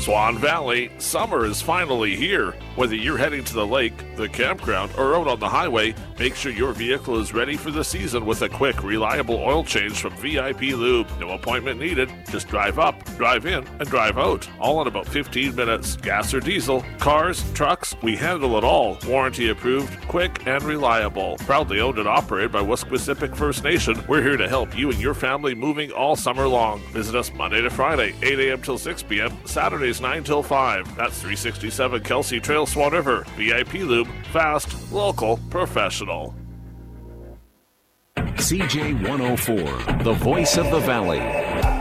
Swan Valley, summer is finally here. Whether you're heading to the lake, the campground, or out on the highway, make sure your vehicle is ready for the season with a quick, reliable oil change from VIP Lube. No appointment needed. Just drive up, drive in, and drive out. All in about 15 minutes. Gas or diesel, cars, trucks, we handle it all. Warranty approved, quick, and reliable. Proudly owned and operated by Wesquisipic First Nation, we're here to help you and your family moving all summer long. Visit us Monday to Friday, 8 a.m. till 6 p.m., Saturdays 9 till 5. That's 367 Kelsey Trail, Swan River. VIP Lube, fast, local, professional. CJ 104, the voice of the valley.